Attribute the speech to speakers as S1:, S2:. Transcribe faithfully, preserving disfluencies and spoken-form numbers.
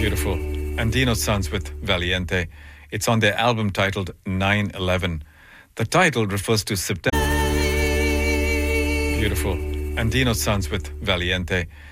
S1: Beautiful. Andino Sons with Valiente. It's on their album titled nine eleven. The title refers to September. Beautiful. Andino Sons with Valiente.